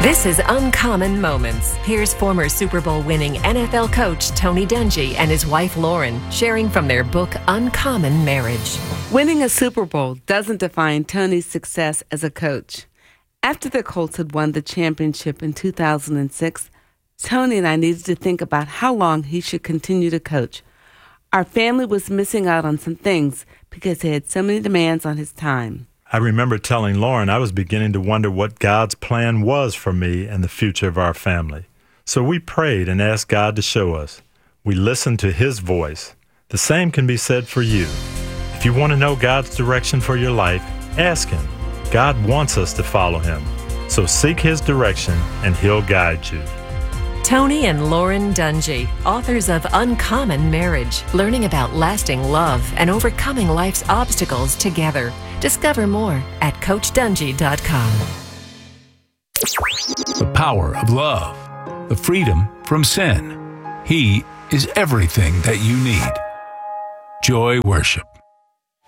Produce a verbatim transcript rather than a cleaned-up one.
This is Uncommon Moments. Here's former Super Bowl winning N F L coach Tony Dungy and his wife Lauren sharing from their book Uncommon Marriage. Winning a Super Bowl doesn't define Tony's success as a coach. After the Colts had won the championship in two thousand six, Tony and I needed to think about how long he should continue to coach. Our family was missing out on some things because he had so many demands on his time. I remember telling Lauren I was beginning to wonder what God's plan was for me and the future of our family. So we prayed and asked God to show us. We listened to His voice. The same can be said for you. If you want to know God's direction for your life, ask Him. God wants us to follow Him. So seek His direction and He'll guide you. Tony and Lauren Dungy, authors of Uncommon Marriage, learning about lasting love and overcoming life's obstacles together. Discover more at coach dungy dot com. The power of love, the freedom from sin. He is everything that you need. Joy Worship.